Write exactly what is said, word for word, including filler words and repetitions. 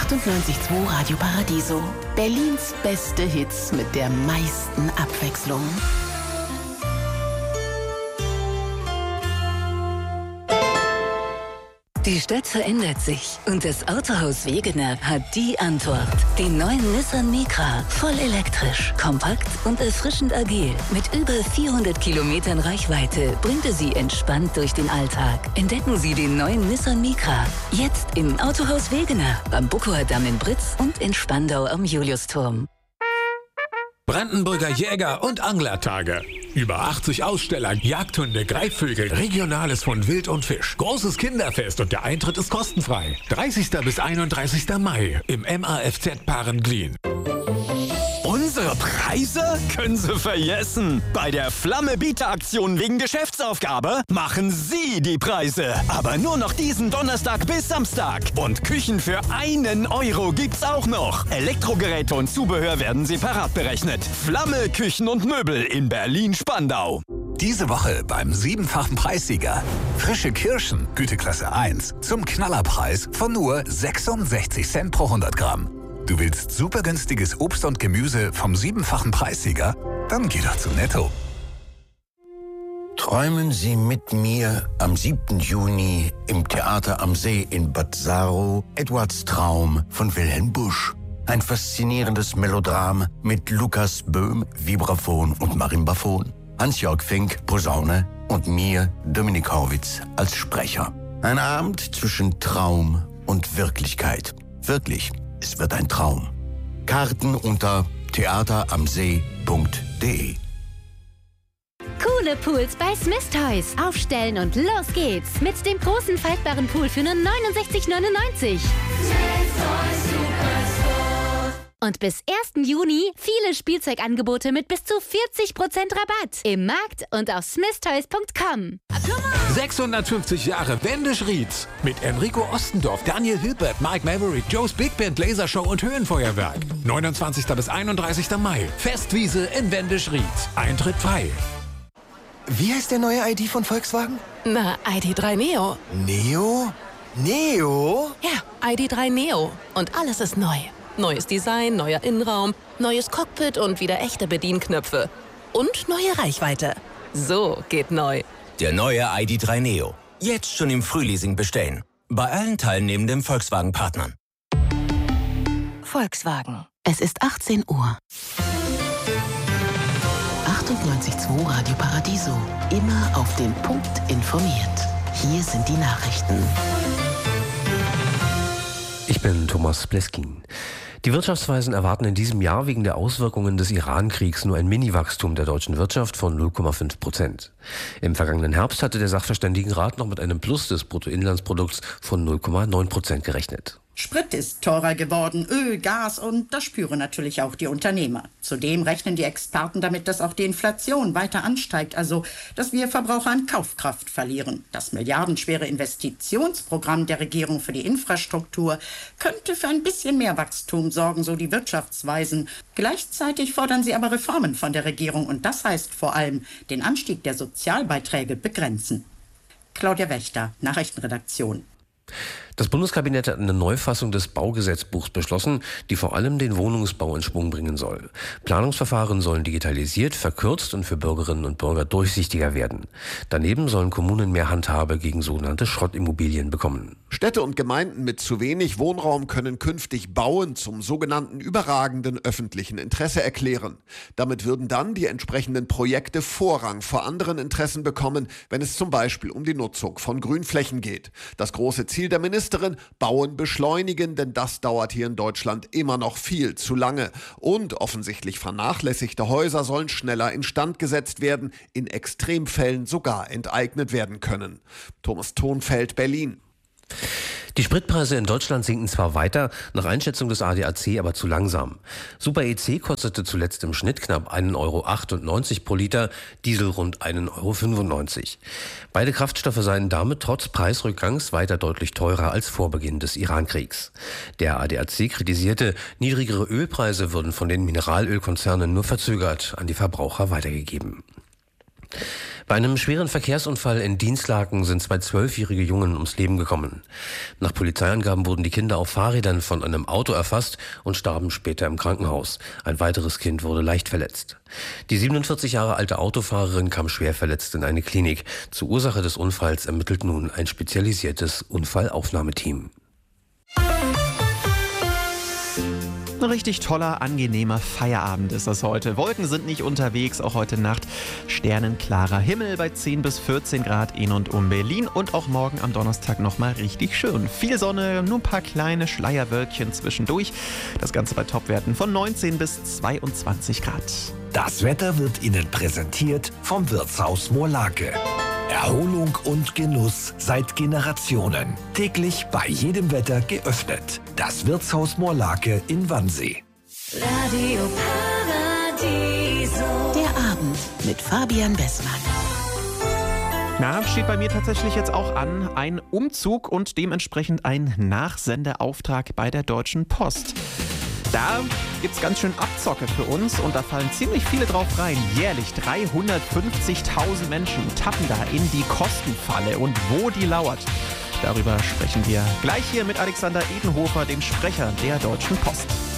achtundneunzig Komma zwei Radio Paradiso. Berlins beste Hits mit der meisten Abwechslung. Die Stadt verändert sich und das Autohaus Wegener hat die Antwort. Den neuen Nissan Micra, voll elektrisch, kompakt und erfrischend agil. Mit über vierhundert Kilometern Reichweite bringt er Sie entspannt durch den Alltag. Entdecken Sie den neuen Nissan Micra jetzt im Autohaus Wegener, am Buckower Damm in Britz und in Spandau am Juliusturm. Brandenburger Jäger- und Anglertage. Über achtzig Aussteller, Jagdhunde, Greifvögel, Regionales von Wild und Fisch. Großes Kinderfest und der Eintritt ist kostenfrei. dreißigsten bis einunddreißigsten Mai im M A F Z Parenglien. Unsere Preise können Sie vergessen. Bei der Flamme-Bieter-Aktion wegen Geschäftsaufgabe machen Sie die Preise. Aber nur noch diesen Donnerstag bis Samstag. Und Küchen für einen Euro gibt's auch noch. Elektrogeräte und Zubehör werden separat berechnet. Flamme Küchen und Möbel in Berlin-Spandau. Diese Woche beim siebenfachen Preissieger. Frische Kirschen, Güteklasse eins, zum Knallerpreis von nur sechsundsechzig Cent pro hundert Gramm. Du willst super günstiges Obst und Gemüse vom siebenfachen Preissieger? Dann geh doch zu Netto. Träumen Sie mit mir am siebten Juni im Theater am See in Bad Saro Edwards Traum von Wilhelm Busch. Ein faszinierendes Melodram mit Lukas Böhm, Vibraphon und Marimbaphon, Hans-Jörg Fink, Posaune und mir, Dominik Horwitz, als Sprecher. Ein Abend zwischen Traum und Wirklichkeit. Wirklich. Es wird ein Traum. Karten unter theateramsee punkt de. Coole Pools bei Smith Toys. Aufstellen und los geht's. Mit dem großen faltbaren Pool für nur neunundsechzig neunundneunzig. Und bis ersten Juni viele Spielzeugangebote mit bis zu vierzig Prozent Rabatt. Im Markt und auf smith toys punkt com. sechshundertfünfzig Jahre Wendisch-Rietz. Mit Enrico Ostendorf, Daniel Hilbert, Mike Maverick, Joe's Big Band, Lasershow und Höhenfeuerwerk. neunundzwanzigsten bis einunddreißigsten Mai. Festwiese in Wendisch-Rietz. Eintritt frei. Wie heißt der neue I D von Volkswagen? Na, I D drei Neo. Neo? Neo? Ja, I D drei Neo. Und alles ist neu. Neues Design, neuer Innenraum, neues Cockpit und wieder echte Bedienknöpfe. Und neue Reichweite. So geht neu. Der neue I D drei Neo. Jetzt schon im Frühleasing bestellen. Bei allen teilnehmenden Volkswagen-Partnern. Volkswagen. Es ist achtzehn Uhr. achtundneunzig Komma zwei Radio Paradiso. Immer auf den Punkt informiert. Hier sind die Nachrichten. Ich bin Thomas Pleskin. Die Wirtschaftsweisen erwarten in diesem Jahr wegen der Auswirkungen des Iran-Kriegs nur ein Mini-Wachstum der deutschen Wirtschaft von null Komma fünf Prozent. Im vergangenen Herbst hatte der Sachverständigenrat noch mit einem Plus des Bruttoinlandsprodukts von null Komma neun Prozent gerechnet. Sprit ist teurer geworden, Öl, Gas und das spüren natürlich auch die Unternehmer. Zudem rechnen die Experten damit, dass auch die Inflation weiter ansteigt, also dass wir Verbraucher an Kaufkraft verlieren. Das milliardenschwere Investitionsprogramm der Regierung für die Infrastruktur könnte für ein bisschen mehr Wachstum sorgen, so die Wirtschaftsweisen. Gleichzeitig fordern sie aber Reformen von der Regierung und das heißt vor allem den Anstieg der Sozialbeiträge begrenzen. Claudia Wächter, Nachrichtenredaktion. Das Bundeskabinett hat eine Neufassung des Baugesetzbuchs beschlossen, die vor allem den Wohnungsbau in Schwung bringen soll. Planungsverfahren sollen digitalisiert, verkürzt und für Bürgerinnen und Bürger durchsichtiger werden. Daneben sollen Kommunen mehr Handhabe gegen sogenannte Schrottimmobilien bekommen. Städte und Gemeinden mit zu wenig Wohnraum können künftig Bauen zum sogenannten überragenden öffentlichen Interesse erklären. Damit würden dann die entsprechenden Projekte Vorrang vor anderen Interessen bekommen, wenn es zum Beispiel um die Nutzung von Grünflächen geht. Das große Ziel der Ministerin: Bauen beschleunigen, denn das dauert hier in Deutschland immer noch viel zu lange. Und offensichtlich vernachlässigte Häuser sollen schneller instand gesetzt werden, in Extremfällen sogar enteignet werden können. Thomas Thonfeld, Berlin. Die Spritpreise in Deutschland sinken zwar weiter, nach Einschätzung des A D A C aber zu langsam. Super E C kostete zuletzt im Schnitt knapp ein Euro achtundneunzig pro Liter, Diesel rund ein Euro fünfundneunzig. Beide Kraftstoffe seien damit trotz Preisrückgangs weiter deutlich teurer als vor Beginn des Iran-Kriegs. Der A D A C kritisierte, niedrigere Ölpreise würden von den Mineralölkonzernen nur verzögert an die Verbraucher weitergegeben. Bei einem schweren Verkehrsunfall in Dinslaken sind zwei zwölfjährige Jungen ums Leben gekommen. Nach Polizeiangaben wurden die Kinder auf Fahrrädern von einem Auto erfasst und starben später im Krankenhaus. Ein weiteres Kind wurde leicht verletzt. Die siebenundvierzig Jahre alte Autofahrerin kam schwer verletzt in eine Klinik. Zur Ursache des Unfalls ermittelt nun ein spezialisiertes Unfallaufnahmeteam. Ein richtig toller, angenehmer Feierabend ist das heute. Wolken sind nicht unterwegs, auch heute Nacht sternenklarer Himmel bei zehn bis vierzehn Grad in und um Berlin und auch morgen am Donnerstag nochmal richtig schön. Viel Sonne, nur ein paar kleine Schleierwölkchen zwischendurch. Das Ganze bei Topwerten von neunzehn bis zweiundzwanzig Grad. Das Wetter wird Ihnen präsentiert vom Wirtshaus Moorlake. Erholung und Genuss seit Generationen. Täglich bei jedem Wetter geöffnet. Das Wirtshaus Moorlake in Wannsee. Radio Paradiso. Der Abend mit Fabian Bessmann. Na, steht bei mir tatsächlich jetzt auch an. Ein Umzug und dementsprechend ein Nachsendeauftrag bei der Deutschen Post. Da gibt's ganz schön Abzocke für uns und da fallen ziemlich viele drauf rein. Jährlich dreihundertfünfzigtausend Menschen tappen da in die Kostenfalle. Und wo die lauert, darüber sprechen wir gleich hier mit Alexander Edenhofer, dem Sprecher der Deutschen Post.